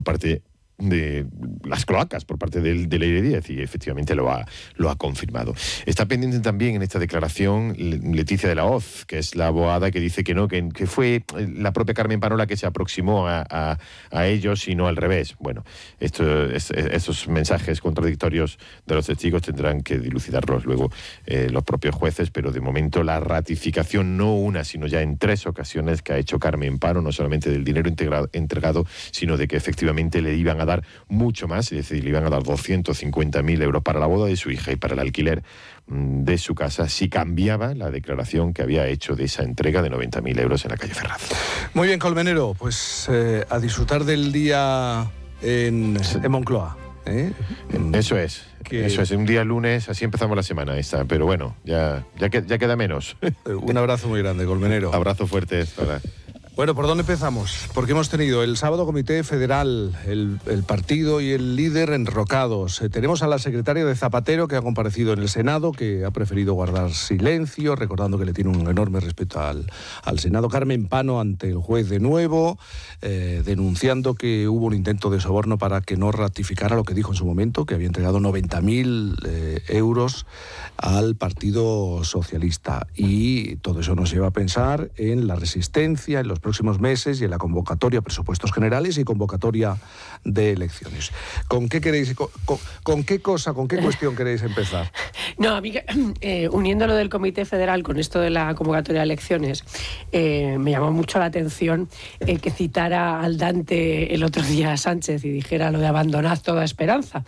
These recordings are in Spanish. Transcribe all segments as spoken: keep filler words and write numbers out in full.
parte de las cloacas por parte del, de Leire Díaz, y efectivamente lo ha, lo ha confirmado. Está pendiente también en esta declaración Leticia de la Hoz, que es la abogada que dice que no, que, que fue la propia Carmen Pano la que se aproximó a, a, a ellos y no al revés. Bueno, esto, es, estos mensajes contradictorios de los testigos tendrán que dilucidarlos luego eh, los propios jueces, pero de momento la ratificación, no una, sino ya en tres ocasiones que ha hecho Carmen Pano, no solamente del dinero integrado, entregado, sino de que efectivamente le iban a dar mucho más, es decir, le iban a dar doscientos cincuenta mil euros para la boda de su hija y para el alquiler de su casa si cambiaba la declaración que había hecho de esa entrega de noventa mil euros en la calle Ferraz. Muy bien, Colmenero, pues eh, a disfrutar del día en, en Moncloa. ¿eh? Eso es, que... eso es, un día lunes, así empezamos la semana esta, pero bueno, ya, ya, que, ya queda menos. Un abrazo muy grande, Colmenero. Abrazo fuerte. Hasta Bueno, ¿por dónde empezamos? Porque hemos tenido el sábado Comité Federal, el, el partido y el líder enrocados. Eh, tenemos a la secretaria de Zapatero que ha comparecido en el Senado, que ha preferido guardar silencio, recordando que le tiene un enorme respeto al, al Senado. Carmen Pano ante el juez de nuevo, eh, denunciando que hubo un intento de soborno para que no ratificara lo que dijo en su momento, que había entregado noventa mil eh, euros al Partido Socialista. Y todo eso nos lleva a pensar en la resistencia, en los próximos meses y en la convocatoria a presupuestos generales y convocatoria de elecciones. ¿Con qué queréis, con, con, con qué cosa, con qué cuestión queréis empezar? No, a mí, eh, uniendo lo del Comité Federal con esto de la convocatoria de elecciones, eh, me llamó mucho la atención eh, que citara al Dante el otro día a Sánchez y dijera lo de abandonad toda esperanza,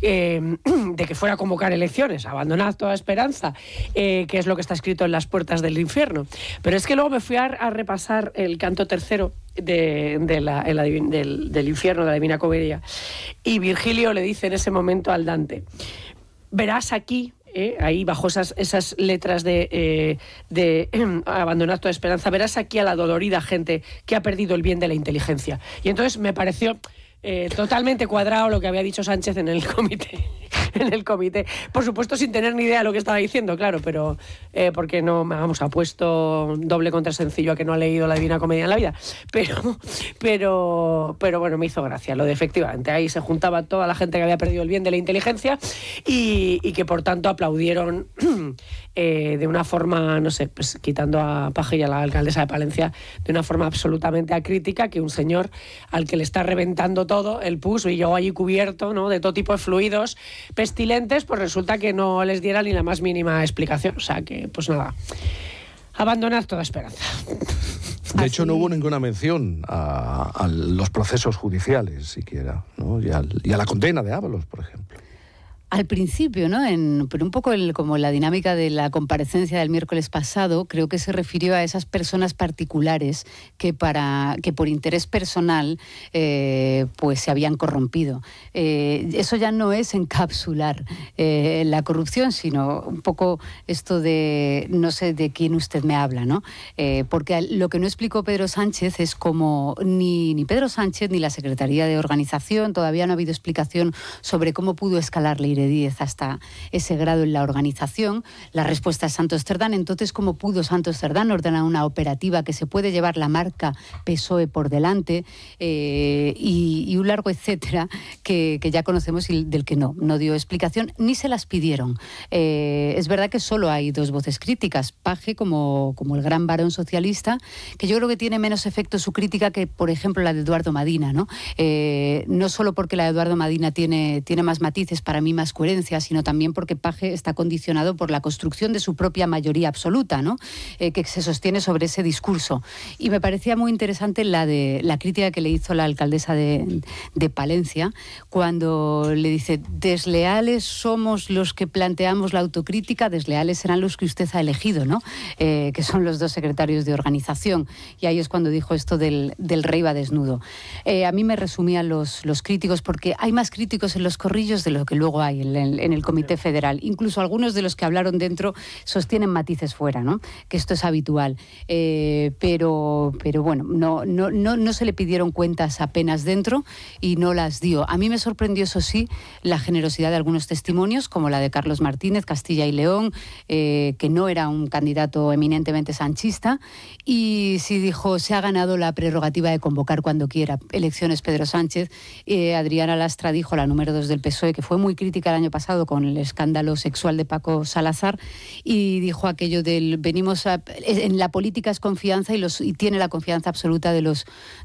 eh, de que fuera a convocar elecciones, abandonad toda esperanza, eh, que es lo que está escrito en las puertas del infierno. Pero es que luego me fui a, a repasar el canto tercero de, de la, la, del, del infierno, de la Divina Comedia, y Virgilio le dice en ese momento al Dante: verás aquí, eh, ahí bajo esas, esas letras de, eh, de eh, abandonar toda esperanza, verás aquí a la dolorida gente que ha perdido el bien de la inteligencia. Y entonces me pareció eh, totalmente cuadrado lo que había dicho Sánchez en el comité. en el comité, por supuesto sin tener ni idea de lo que estaba diciendo, claro, pero eh, porque no, vamos, ha puesto doble contra sencillo a que no ha leído la Divina Comedia en la vida, pero, pero, pero bueno, me hizo gracia lo de efectivamente, ahí se juntaba toda la gente que había perdido el bien de la inteligencia y, y que por tanto aplaudieron eh, de una forma, no sé, pues quitando a Paje y a la alcaldesa de Palencia, de una forma absolutamente acrítica, que un señor al que le está reventando todo, el pus, y llegó allí cubierto, ¿no?, de todo tipo de fluidos pestilentes, pues resulta que no les diera ni la más mínima explicación. O sea que, pues nada, abandonad toda esperanza. De hecho, no hubo ninguna mención a, a los procesos judiciales siquiera, ¿no? y, al, y a la condena de Ábalos, por ejemplo. Al principio, ¿no? En, pero un poco el, como la dinámica de la comparecencia del miércoles pasado, creo que se refirió a esas personas particulares que, para, que por interés personal eh, pues se habían corrompido. Eh, eso ya no es encapsular eh, la corrupción, sino un poco esto de no sé de quién usted me habla, ¿no? Eh, porque lo que no explicó Pedro Sánchez es como ni, ni Pedro Sánchez ni la Secretaría de Organización, todavía no ha habido explicación sobre cómo pudo escalar la Díez hasta ese grado en la organización. La respuesta es Santos Cerdán. Entonces, ¿cómo pudo Santos Cerdán ordenar una operativa que se puede llevar la marca P S O E por delante eh, y, y un largo etcétera que, que ya conocemos y del que no, no dio explicación ni se las pidieron? Eh, es verdad que solo hay dos voces críticas. Paje, como, como el gran varón socialista, que yo creo que tiene menos efecto su crítica que, por ejemplo, la de Eduardo Madina, ¿no? Eh, no solo porque la de Eduardo Madina tiene, tiene más matices, para mí más coherencia, sino también porque Paje está condicionado por la construcción de su propia mayoría absoluta, ¿no? Eh, que se sostiene sobre ese discurso. Y me parecía muy interesante la de la crítica que le hizo la alcaldesa de, de Palencia, cuando le dice: desleales somos los que planteamos la autocrítica, desleales serán los que usted ha elegido, ¿no? Eh, que son los dos secretarios de organización. Y ahí es cuando dijo esto del, del rey va desnudo. Eh, a mí me resumían los, los críticos, porque hay más críticos en los corrillos de lo que luego hay hay en el, en el Comité Federal. Incluso algunos de los que hablaron dentro sostienen matices fuera, ¿no? Que esto es habitual. Eh, pero, pero bueno, no, no, no, no se le pidieron cuentas apenas dentro y no las dio. A mí me sorprendió, eso sí, la generosidad de algunos testimonios, como la de Carlos Martínez, Castilla y León, eh, que no era un candidato eminentemente sanchista, y sí dijo, se ha ganado la prerrogativa de convocar cuando quiera elecciones Pedro Sánchez. Eh, Adriana Lastra dijo, la número dos del P S O E, que fue muy crítica el año pasado con el escándalo sexual de Paco Salazar, y dijo aquello del, venimos a, en la política es confianza y, los, y tiene la confianza absoluta de los,